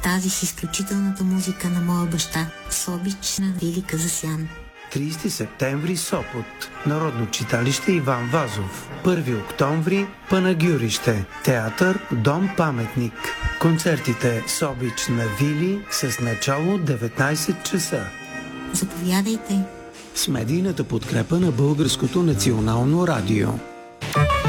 тази с изключителната музика на моя баща, с обич на Вили Казасян. 30 септември Сопот, Народно читалище Иван Вазов. 1 октомври Панагюрище, театър Дом Паметник. Концертите с обич на Вили с начало 19 часа. Заповядайте. С медийната подкрепа на Българското национално радио.